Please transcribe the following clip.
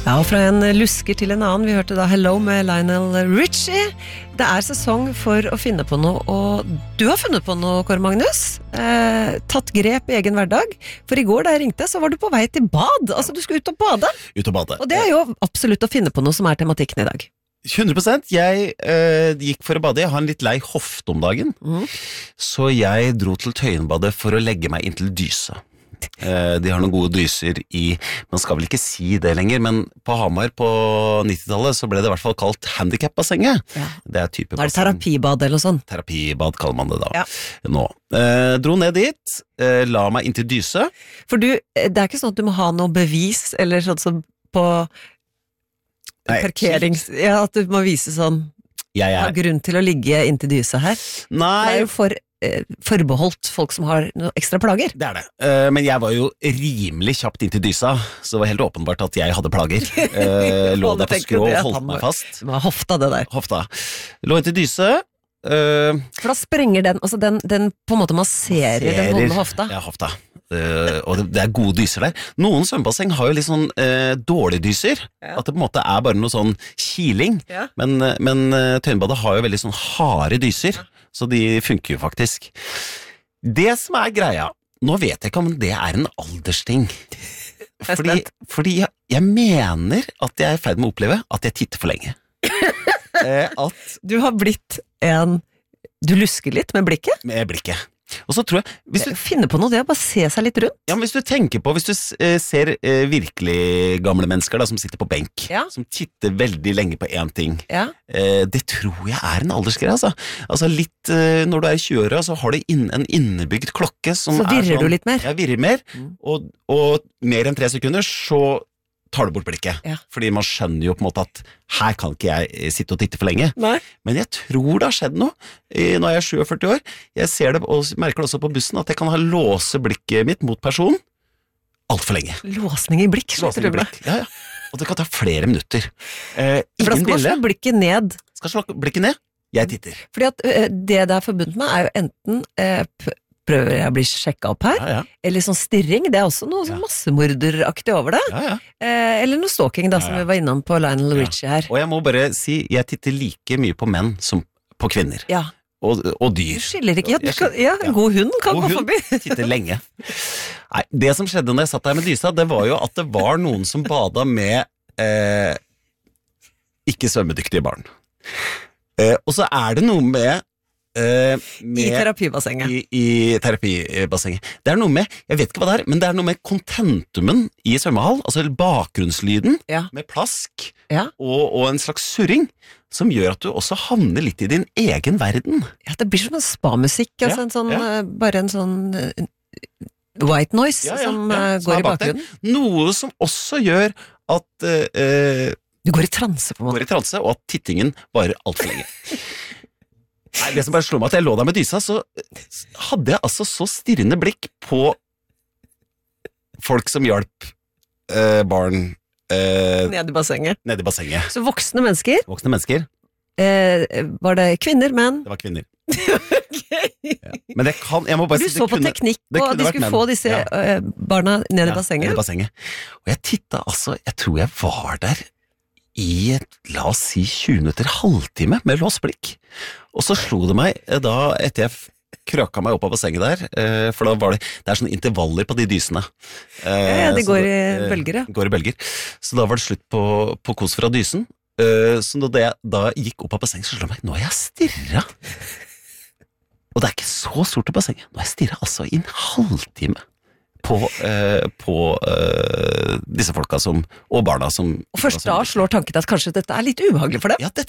Ja, og fra en lusker til en annen. Vi hørte da Hello med Lionel Richie. Det sesong for å finne på noe, og du har funnet på noe, Kåre Magnus. Tatt grep i egen hverdag. For i går da jeg ringte, så var du på vei til bad. Altså, du skulle ut og bade. Ut og bade. Og det jo absolutt å finne på noe som tematikken i dag. 100%. Jeg gikk for å bade. Jeg har en litt lei hofte om dagen. Så jeg dro til Tøyenbadet for å legge meg inntil dyse. De har noen gode dyser i, man skal vel ikke si det lenger, men på Hamar på 90-tallet så ble det i hvert fall kalt handicap-bassenget. Ja. Det type da det terapibad eller noe sånt? Terapibad kaller man det da. Ja. Nå. Dro ned dit, la meg inntil dyse. For du, det ikke sånn at du må ha noe bevis, eller sånn som på parkerings... Ja, at du må vise sånn, har grunn til å ligge inntil dyse her. Nei. Det jo forbeholdt folk som har noen ekstra plager. Det det. Men jeg var jo rimelig kjapt inntil dysa, så det var helt åpenbart at jeg hadde plager. Lå der på skrå og holdt meg fast. Det var hofta det der. Hofta. Lå inntil dyse. For da sprenger den, altså den på en måte masserer den vonde hofta. Ja, hofta. Og det gode dyser der. Noen svømmebasseng har jo litt sånn dårlige dyser, at det på en måte bare noe sånn kiling, men Tøyenbadet har jo veldig sånn harde dyser, så de funker jo faktisk. Det som greia, nå vet jeg ikke om det en aldersting, fordi jeg mener at jeg i ferd med å oppleve at jeg titter for lenge. At du har blitt du lusker litt med blikket? Med blikket. Og så tror jeg hvis du finner på noe, det bare se seg litt rundt. Ja, men hvis du tenker på, hvis du ser virkelig gamle mennesker da, som sitter på benk, som titter veldig lenge på en ting, det tror jeg en aldersgreie, altså litt, når du i 20-åra, så har du en innebygd klokke som så virrer du litt mer? Ja, virrer mer, og mer enn 3 sekunder, så tar du bort blikket, fordi man skjønner jo på en måte at her kan ikke jeg sitte og titte for lenge. Nei. Men jeg tror det har skjedd noe. Når jeg 47 år, jeg ser det og merker det også på bussen, at jeg kan låse blikket mitt mot personen alt for lenge. Låsning i blikk? Låsning i blikk, ja. Og det kan ta flere minutter. For da skal man slå blikket ned. Skal slå blikket ned? Jeg titter. Fordi at det forbundet med jo enten prøver jeg å bli sjekket opp her, eller sånn stirring, det også noe sånn massemorderaktig over det. Eller noe stalking da, som vi var innom på Lionel Richie her. Og jeg må bare si, jeg titter like mye på menn som på kvinner. Ja. Og dyr. Du skiller ikke, en god hund kan gå forbi. Titter lenge. Nei, det som skjedde når jeg satt der med dysa, det var jo at det var noen som bada med ikke svømmedyktige barn. Og så det noe med i terapibassenget. I terapibassenget. Det noe med, jeg vet ikke hva det men det noe med kontentumen i svømmehall, altså bakgrunnslyden med plask og en slags surring, som gjør at du også havner litt i din egen verden. Ja, det blir som en spa-musikk, altså bare en sånn white noise som går i bakgrunnen. Noe som også gjør at du går i transe på en måte. Går i transe, og at tittingen varer alt for lenge. Nei, det som bare slår meg at jeg lå der med dysa, så hadde jeg altså så stirrende blikk på folk som hjalp barn nede i bassenget. Nede i bassenget. Så voksne mennesker? Voksne mennesker. Var det kvinner, menn? Det var kvinner. Men det kan, jeg må bare si, du så på teknikk, og de skulle få disse barna nede i bassenget? Nede i bassenget. Og jeg tittet altså, jeg tror jeg var der i la oss si 20 minutter, halvtime med låsblikk. Og så slo det meg da, etter jeg krøka meg opp av bassenget der, for da var det sånne intervaller på de dysene. Ja, det går i bølger, Går i bølger. Så da var det slutt på kos fra dysen. Så når jeg da gikk opp av bassenget, så slo det meg, nå jeg stirret. Og det ikke så stort i bassenget. Nå jeg stirret altså i en halvtime på disse folka som, og barna som... Og først da slår tanken at kanskje dette litt ubehagelig for dem? Ja, dette